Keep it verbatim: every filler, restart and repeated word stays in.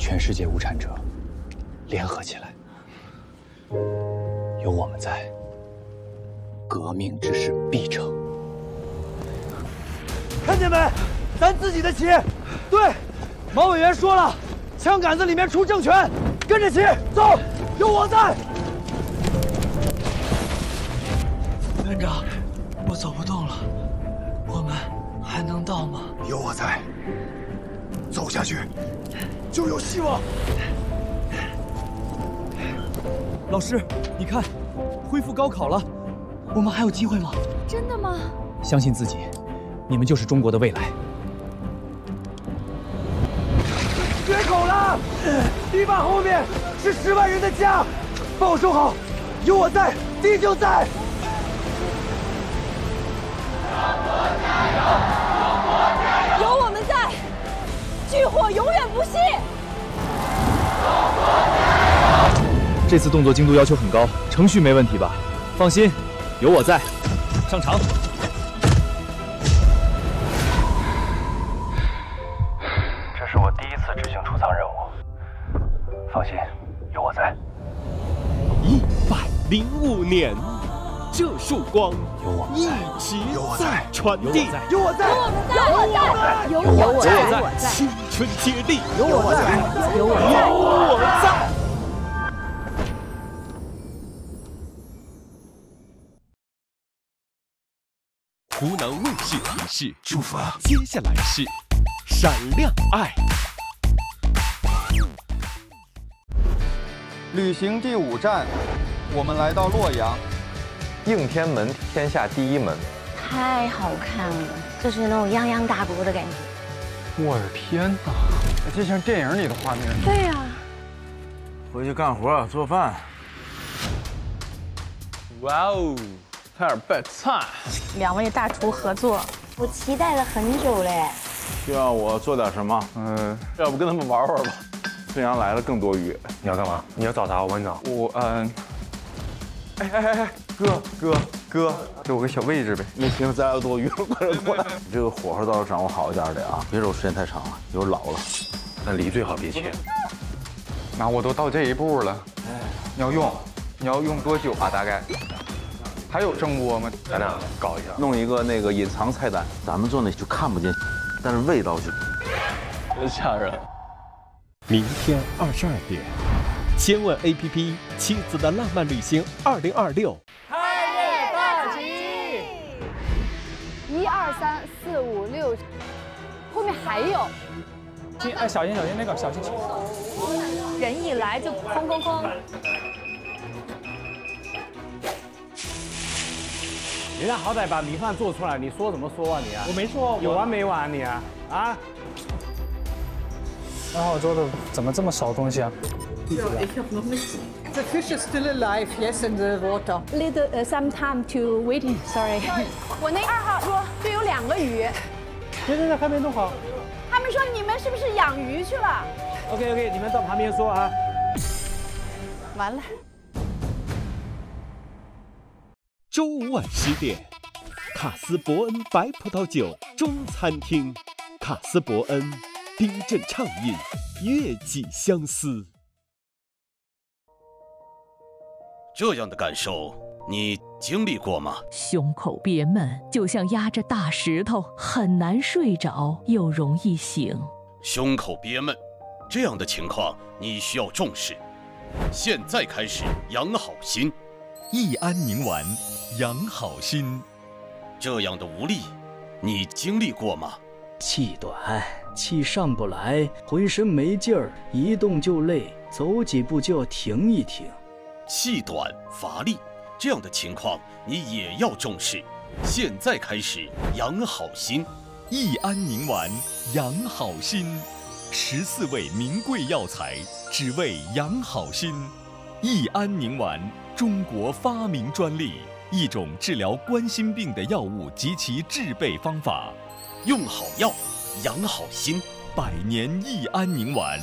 全世界无产者联合起来，有我们在，革命之势必成。 看见没？咱自己的旗。对，毛委员说了，枪杆子里面出政权，跟着旗走，有我在。 院长，我走不动了，我们还能到吗？ 有我在，走下去就有希望。 老师，你看，恢复高考了， 我们还有机会吗？ 真的吗？ 相信自己，你们就是中国的未来。 决口了，堤坝后面是十万人的家，帮我收好，有我在，地就在。 有我们在，炬火永远不熄。 这次动作精度要求很高，程序没问题吧？放心，有我在。上场。 这是我第一次执行出舱任务，放心，有我在。 一百零五年，这束光有我一直在传递， 有我在， 有我们在，有我在，有我在，有我在， 青春接力， 有我在， 有我在， 有我在。湖南卫视提示： 出发。 接下来是闪亮爱。 旅行第五站，我们来到洛阳。 应天门，天下第一门。 太好看了，就是那种泱泱大国的感觉。 我的天哪，这像电影里的画面。 对呀、啊。 回去干活做饭。 哇哦，菜儿备菜。 两位大厨合作， 我期待了很久嘞。 需要我做点什么？嗯，要不跟他们玩玩吧。孙杨来了更多余。 你要干嘛？你要找啥？我帮你找。 我嗯。哎哎哎哎，哥哥哥，给我个小位置呗。 那行，咱要多余了，快点过来。你这个火候倒是掌握好一点的啊，别揉时间太长了，一会儿老了。 那梨最好别切。 那我都到这一步了，你要用，你要用多久啊？大概？还有蒸锅吗？ 咱俩搞一下， 弄一个那个隐藏菜单，咱们做那就看不见，但是味道就真吓人。 明天二十二点，千问 A P P《妻子的浪漫旅行二零二六》。 开业大吉！一二三四五六，后面还有。 哎，小心小心，那个小心。 人一来就哐哐哐。 人家好歹把米饭做出来，你说怎么说啊你啊？我没说，有完没完你啊？啊？ 然后我做的怎么这么少东西啊？ The fish is still alive, yes, in the water. Little uh, some time to waiting. Sorry. 我那二号说就有两个鱼。 别别别，还没弄好。 他们说你们是不是养鱼去了 ？OK OK， 你们到旁边说啊。 完了。 周五晚十点，卡斯伯恩白葡萄酒中餐厅，卡斯伯恩冰镇畅饮，月季相思。 这样的感受，你经历过吗？ 胸口憋闷，就像压着大石头，很难睡着，又容易醒。 胸口憋闷，这样的情况你需要重视。现在开始养好心。 益安宁丸，养好心。 这样的无力，你经历过吗？ 气短，气上不来，浑身没劲儿，一动就累，走几步就要停一停。 气短乏力，这样的情况你也要重视。现在开始养好心。 益安宁丸，养好心。十四味名贵药材，只为养好心。益安宁丸，中国发明专利，一种治疗冠心病的药物及其制备方法。 用好药，养好心。 百年益安宁丸。